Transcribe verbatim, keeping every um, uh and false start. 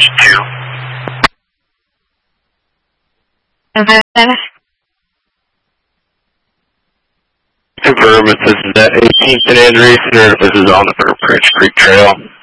two. Confirm if this is at eighteenth and Andreessen or if this is on the Prince Creek Trail.